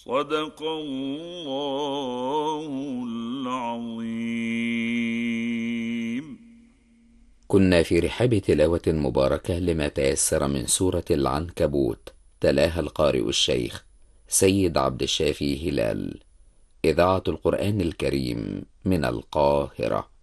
صدق الله العظيم. كنا في رحاب تلاوة مباركة لما تيسر من سورة العنكبوت، تلاها القارئ الشيخ سيد عبد الشافي هلال، إذاعة القرآن الكريم من القاهرة.